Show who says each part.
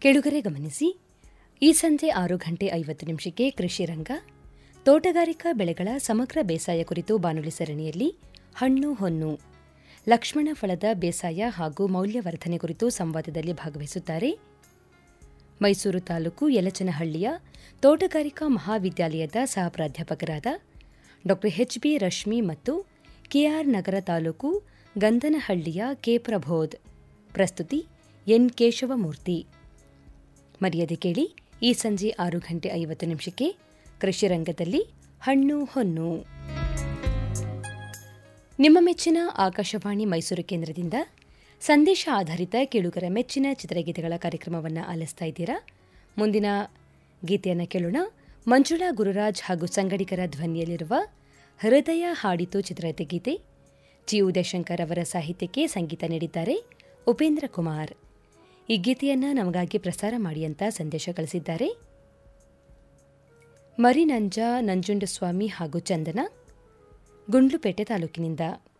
Speaker 1: ಕೆಳುಗರೆ ಗಮನಿಸಿ, ಈ ಸಂಜೆ 6:50 ಕೃಷಿ ರಂಗ, ತೋಟಗಾರಿಕಾ ಬೆಳೆಗಳ ಸಮಗ್ರ ಬೇಸಾಯ ಕುರಿತು ಬಾನುಲಿ ಸರಣಿಯಲ್ಲಿ ಹಣ್ಣು ಹೊನ್ನು, ಲಕ್ಷ್ಮಣ ಫಲದ ಬೇಸಾಯ ಹಾಗೂ ಮೌಲ್ಯವರ್ಧನೆ ಕುರಿತು ಸಂವಾದದಲ್ಲಿ ಭಾಗವಹಿಸುತ್ತಾರೆ ಮೈಸೂರು ತಾಲೂಕು ಯಲಚನಹಳ್ಳಿಯ ತೋಟಗಾರಿಕಾ ಮಹಾವಿದ್ಯಾಲಯದ ಸಹ ಪ್ರಾಧ್ಯಾಪಕರಾದ ಡಾ ಎಚ್ ಬಿ ರಶ್ಮಿ ಮತ್ತು ಕೆಆರ್ ನಗರ ತಾಲೂಕು ಗಂಧನಹಳ್ಳಿಯ ಕೆ ಪ್ರಬೋಧ್. ಪ್ರಸ್ತುತಿ ಎನ್ ಕೇಶವಮೂರ್ತಿ. ಮರ್ಯಾದೆ ಕೇಳಿ, ಈ ಸಂಜೆ 6:50 ಕೃಷಿ ರಂಗದಲ್ಲಿ ಹಣ್ಣು ಹೊನ್ನು. ನಿಮ್ಮ ಮೆಚ್ಚಿನ ಆಕಾಶವಾಣಿ ಮೈಸೂರು ಕೇಂದ್ರದಿಂದ ಸಂದೇಶ ಆಧಾರಿತ ಕೇಳುಗರ ಮೆಚ್ಚಿನ ಚಿತ್ರಗೀತೆಗಳ ಕಾರ್ಯಕ್ರಮವನ್ನು ಆಲಿಸ್ತಾ ಇದ್ದೀರಾ. ಮುಂದಿನ ಗೀತೆಯನ್ನು ಕೇಳೋಣ. ಮಂಜುಳಾ ಗುರುರಾಜ್ ಹಾಗೂ ಸಂಗಡಿಗರ ಧ್ವನಿಯಲ್ಲಿರುವ ಹೃದಯ ಹಾಡಿತು ಚಿತ್ರದ ಗೀತೆ. ಜಿ ಉದಯಶಂಕರ್ ಅವರ ಸಾಹಿತ್ಯಕ್ಕೆ ಸಂಗೀತ ನೀಡಿದ್ದಾರೆ ಉಪೇಂದ್ರ ಕುಮಾರ್. ಈ ಗೀತೆಯನ್ನು ನಮಗಾಗಿ ಪ್ರಸಾರ ಮಾಡಿ ಅಂತ ಸಂದೇಶ ಕಳಿಸಿದ್ದಾರೆ ಮರಿನಂಜ ನಂಜುಂಡಸ್ವಾಮಿ ಹಾಗೂ ಚಂದನ, ಗುಂಡ್ಲುಪೇಟೆ ತಾಲೂಕಿನಿಂದ.